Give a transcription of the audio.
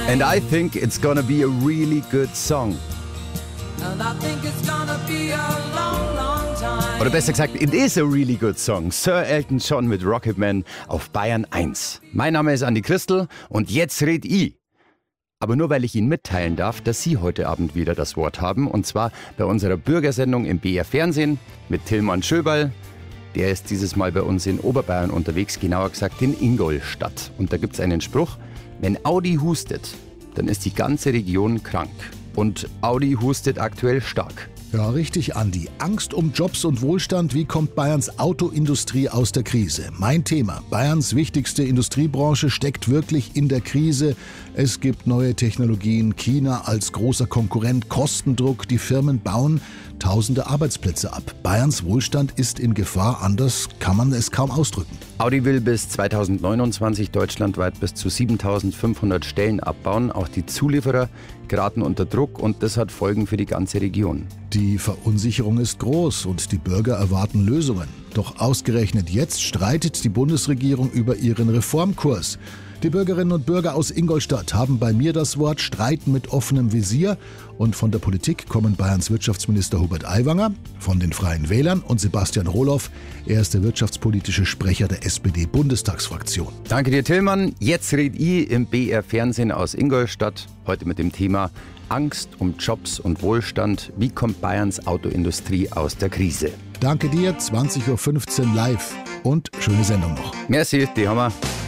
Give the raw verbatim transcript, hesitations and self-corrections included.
And I think it's gonna be a really good song. And I think it's gonna be a long, long time. Oder besser gesagt, it is a really good song. Sir Elton John mit Rocketman auf Bayern eins. Mein Name ist Andi Christel und jetzt red ich. Aber nur weil ich Ihnen mitteilen darf, dass Sie heute Abend wieder das Wort haben. Und zwar bei unserer Bürgersendung im B R Fernsehen mit Tilman Schöberl. Der ist dieses Mal bei uns in Oberbayern unterwegs, genauer gesagt in Ingolstadt. Und da gibt es einen Spruch: Wenn Audi hustet, dann ist die ganze Region krank. Und Audi hustet aktuell stark. Ja, richtig, Andi. Angst um Jobs und Wohlstand. Wie kommt Bayerns Autoindustrie aus der Krise? Mein Thema. Bayerns wichtigste Industriebranche steckt wirklich in der Krise. Es gibt neue Technologien, China als großer Konkurrent, Kostendruck. Die Firmen bauen tausende Arbeitsplätze ab. Bayerns Wohlstand ist in Gefahr. Anders kann man es kaum ausdrücken. Audi will bis zweitausendneunundzwanzig deutschlandweit bis zu siebentausendfünfhundert Stellen abbauen. Auch die Zulieferer geraten unter Druck und das hat Folgen für die ganze Region. Die Verunsicherung ist groß und die Bürger erwarten Lösungen. Doch ausgerechnet jetzt streitet die Bundesregierung über ihren Reformkurs. Die Bürgerinnen und Bürger aus Ingolstadt haben bei mir das Wort, streiten mit offenem Visier. Und von der Politik kommen Bayerns Wirtschaftsminister Hubert Aiwanger, von den Freien Wählern und Sebastian Roloff. Er ist der wirtschaftspolitische Sprecher der S P D-Bundestagsfraktion. Danke dir, Tilman. Jetzt red ich im B R Fernsehen aus Ingolstadt. Heute mit dem Thema Angst um Jobs und Wohlstand. Wie kommt Bayerns Autoindustrie aus der Krise? Danke dir, zwanzig Uhr fünfzehn live und schöne Sendung noch. Merci, die haben wir.